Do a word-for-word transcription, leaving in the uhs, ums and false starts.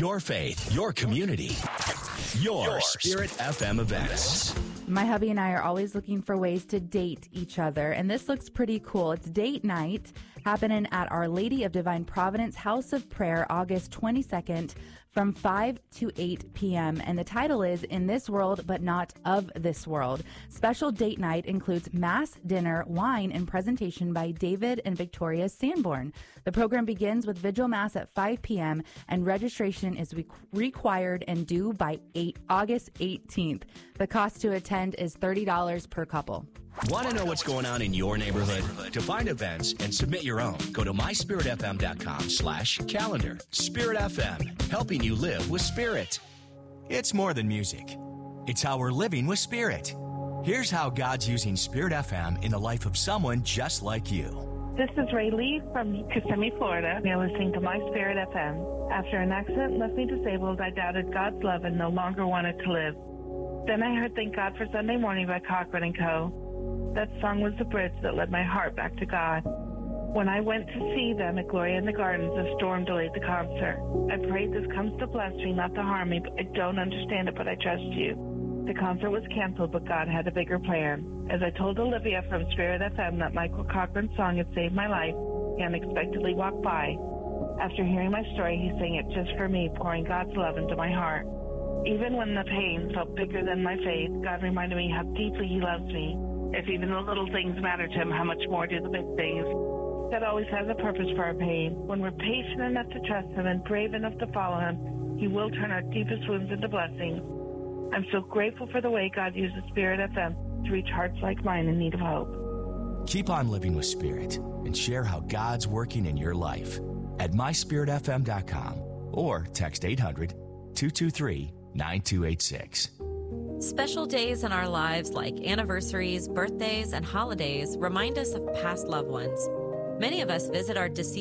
Your faith, your community, your, your Spirit F M events. My hubby and I are always looking for ways to date each other, and this looks pretty cool. It's date night happening at Our Lady of Divine Providence House of Prayer, August twenty-second, from five to eight p.m. And the title is In This World, But Not of This World. Special date night includes mass, dinner, wine, and presentation by David and Victoria Sanborn. The program begins with Vigil Mass at five p.m. and registration is re- required and due by eight, August eighteenth. The cost to attend is thirty dollars per couple. Want to know what's going on in your neighborhood? To find events and submit your own, go to my spirit f m dot com slash calendar. Spirit F M, helping you live with Spirit. It's more than music. It's how we're living with Spirit. Here's how God's using Spirit F M in the life of someone just like you. This is Ray Lee from Kissimmee, Florida. You're listening to My Spirit F M. After an accident left me disabled, I doubted God's love and no longer wanted to live. Then I heard Thank God for Sunday Morning by Cochran and Co. That song was the bridge that led my heart back to God. When I went to see them at Gloria in the Gardens, a storm delayed the concert. I prayed this comes to bless me, not to harm me. But I don't understand it, but I trust you. The concert was canceled, but God had a bigger plan. As I told Olivia from Spirit F M that Michael Cochran's song had saved my life, he unexpectedly walked by. After hearing my story, he sang it just for me, pouring God's love into my heart. Even when the pain felt bigger than my faith, God reminded me how deeply he loves me. If even the little things matter to him, how much more do the big things? God always has a purpose for our pain. When we're patient enough to trust him and brave enough to follow him, he will turn our deepest wounds into blessings. I'm so grateful for the way God uses Spirit F M to reach hearts like mine in need of hope. Keep on living with Spirit and share how God's working in your life at my spirit f m dot com or text eight hundred, two two three, nine two eight six. Special days in our lives like anniversaries, birthdays, and holidays remind us of past loved ones. Many of us visit our deceased